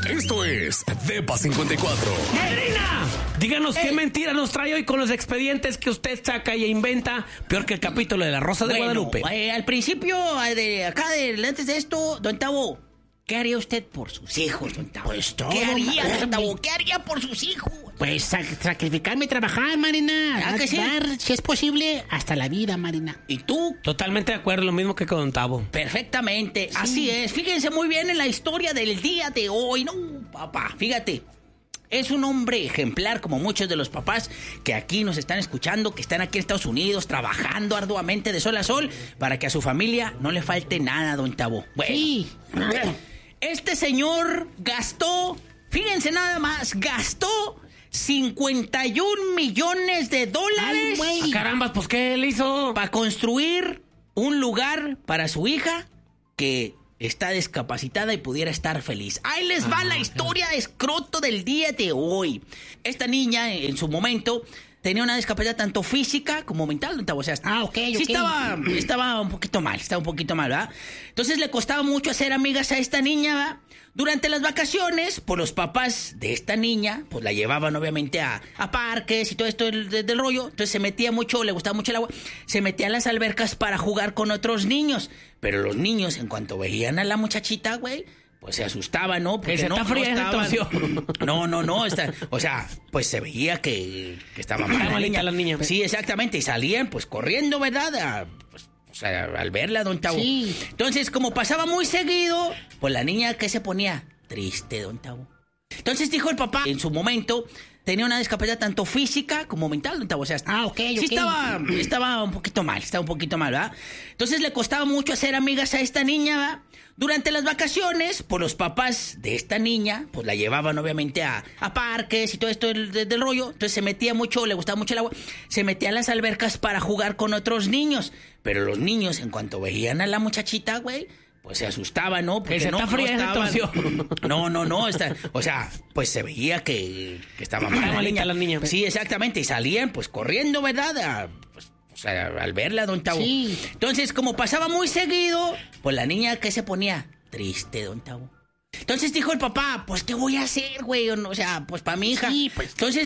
Esto es Depa 54. ¡Madrina! Díganos qué mentira nos trae hoy con los expedientes que usted saca y inventa, peor que el capítulo de La Rosa de Guadalupe. Al principio, antes de esto, don Tavo, ¿qué haría usted por sus hijos, don Tavo? Pues todo, ¿Qué haría, madre. don Tavo? ¿Qué haría por sus hijos? Pues sacrificarme y trabajar, Marina. ¿Ah, que sí? Dar, si es posible, hasta la vida, Marina. ¿Y tú? Totalmente de acuerdo, lo mismo que con Don Tavo. Perfectamente, así es. Fíjense muy bien en la historia del día de hoy. No, papá, fíjate. Es un hombre ejemplar, como muchos de los papás que aquí nos están escuchando, que están aquí en Estados Unidos trabajando arduamente de sol a sol para que a su familia no le falte nada, don Tavo. Bueno, Sí. este señor gastó, fíjense nada más, gastó 51 millones de dólares Ay, güey. Carambas, pues ¿qué le hizo? para construir un lugar para su hija que está discapacitada y pudiera estar feliz. Ahí les va la historia de escroto del día de hoy. Esta niña, en su momento, tenía una discapacidad tanto física como mental. O sea, Ok. sí estaba un poquito mal, ¿verdad? Entonces le costaba mucho hacer amigas a esta niña, ¿verdad? Durante las vacaciones, pues los papás de esta niña, pues la llevaban obviamente a parques y todo esto del rollo. Entonces se metía mucho, le gustaba mucho el agua, se metía a las albercas para jugar con otros niños. Pero los niños, en cuanto veían a la muchachita, güey, pues se asustaban, ¿no? Porque Que se está fría esa torsión. No, o sea, pues se veía que estaba mal malita la niña. Sí, exactamente, y salían pues corriendo, ¿verdad? Al verla, don Tavo. Sí. Entonces, como pasaba muy seguido, pues la niña, ¿qué se ponía? Triste, don Tavo. Entonces dijo el papá, en su momento, tenía una discapacidad tanto física como mental, don Tavo. O sea, Ok. sí estaba un poquito mal, ¿verdad? Entonces le costaba mucho hacer amigas a esta niña, ¿verdad? Durante las vacaciones, pues los papás de esta niña, pues la llevaban obviamente a parques y todo esto del rollo. Entonces se metía mucho, le gustaba mucho el agua, se metía a las albercas para jugar con otros niños. Pero los niños, en cuanto veían a la muchachita, güey, pues se asustaban, ¿no? Porque Que se está fría esa torsión. O sea, pues se veía que estaba mal Está malita la niña. Sí, exactamente, y salían pues corriendo, ¿verdad? Al verla, don Tavo. Sí. Entonces, como pasaba muy seguido, pues la niña, ¿qué se ponía? Triste, don Tavo. Entonces dijo el papá, pues, ¿qué voy a hacer, güey? O sea, pues para mi hija. Sí, pues. Entonces